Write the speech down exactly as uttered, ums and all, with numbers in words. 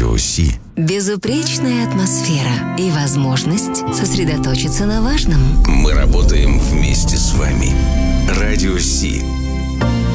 Радио Си. Безупречная атмосфера и возможность сосредоточиться на важном. Мы работаем вместе с вами. Радио Си.